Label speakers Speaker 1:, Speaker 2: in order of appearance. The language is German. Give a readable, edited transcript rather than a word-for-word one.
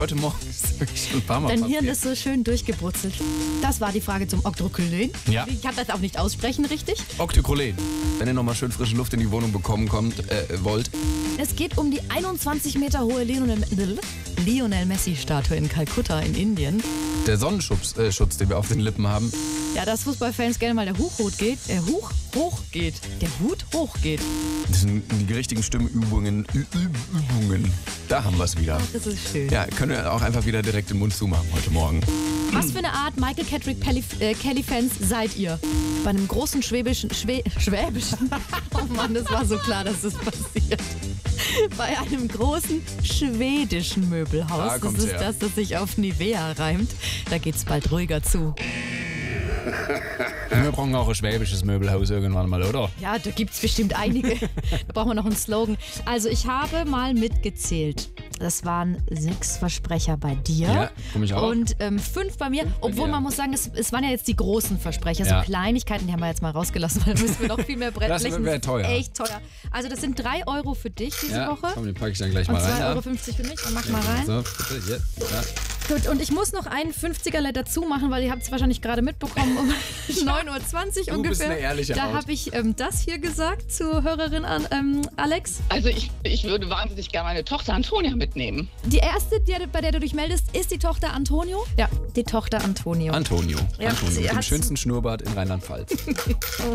Speaker 1: Heute Morgen ist wirklich schon ein paar Mal
Speaker 2: Dein
Speaker 1: passiert.
Speaker 2: Hirn ist so schön durchgebrutzelt. Das war die Frage zum Octrokylen.
Speaker 1: Ja.
Speaker 2: Ich kann das auch nicht aussprechen, richtig?
Speaker 1: Octocolen. Wenn ihr nochmal schön frische Luft in die Wohnung bekommen wollt.
Speaker 2: Es geht um die 21 Meter hohe Lionel Messi-Statue in Kalkutta in Indien.
Speaker 1: Der Sonnenschutz, den wir auf den Lippen haben.
Speaker 2: Ja, dass Fußballfans gerne mal der Hut hochgeht. Der Hut hochgeht.
Speaker 1: Das sind die richtigen Stimmübungen. Da haben wir es wieder.
Speaker 2: Das ist schön.
Speaker 1: Ja, können wir auch einfach wieder direkt den Mund zumachen heute Morgen.
Speaker 2: Was für eine Art Michael Catrick Kelly-Fans seid ihr? Bei einem großen schwäbischen... Oh Mann, das war so klar, dass das passiert. Bei einem großen schwedischen Möbelhaus.
Speaker 1: Da
Speaker 2: Das
Speaker 1: kommt's
Speaker 2: ist
Speaker 1: her.
Speaker 2: das sich auf Nivea reimt. Da geht's bald ruhiger zu.
Speaker 1: Wir brauchen auch ein schwäbisches Möbelhaus irgendwann mal, oder?
Speaker 2: Ja, da gibt's bestimmt einige. Da brauchen wir noch einen Slogan. Also ich habe mal mitgezählt. Das waren 6 Versprecher bei dir.
Speaker 1: Ja, komm ich auch.
Speaker 2: Und 5 bei mir. Obwohl
Speaker 1: dir.
Speaker 2: man muss sagen, es waren ja jetzt die großen Versprecher.
Speaker 1: Ja.
Speaker 2: So Kleinigkeiten, die haben wir jetzt mal rausgelassen, weil da müssen wir noch viel mehr
Speaker 1: Das
Speaker 2: blechen.
Speaker 1: wäre teuer.
Speaker 2: Echt teuer. Also das sind 3 Euro für dich diese
Speaker 1: Ja,
Speaker 2: Woche.
Speaker 1: komm, den packe ich dann gleich
Speaker 2: Und
Speaker 1: mal rein.
Speaker 2: 2,50 Euro für mich. Dann mach mal rein.
Speaker 1: So, bitte, hier. Ja.
Speaker 2: Gut, und ich muss noch einen 50er dazu machen, weil ihr habt es wahrscheinlich gerade mitbekommen, um 9.20 Uhr
Speaker 1: Du
Speaker 2: ungefähr.
Speaker 1: bist eine ehrliche
Speaker 2: Da
Speaker 1: Haut.
Speaker 2: habe ich das hier gesagt zur Hörerin Alex.
Speaker 3: Also ich würde wahnsinnig gerne meine Tochter Antonia mitnehmen.
Speaker 2: Die erste, bei der du dich meldest, ist die Tochter Antonio? Ja, die Tochter Antonio.
Speaker 1: Antonio.
Speaker 2: Ja,
Speaker 1: Antonio
Speaker 2: sie
Speaker 1: mit dem
Speaker 2: hat's-
Speaker 1: schönsten Schnurrbart in Rheinland-Pfalz.